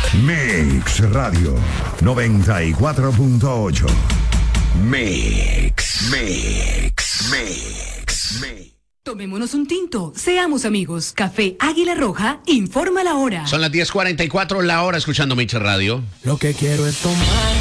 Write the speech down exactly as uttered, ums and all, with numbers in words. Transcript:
Mix Radio noventa y cuatro punto ocho. Mix, Mix, Mix, Mix. Tomémonos un tinto, seamos amigos. Café Águila Roja informa la hora. Son las diez cuarenta y cuatro, la hora escuchando Mix Radio. Lo que quiero es tomar.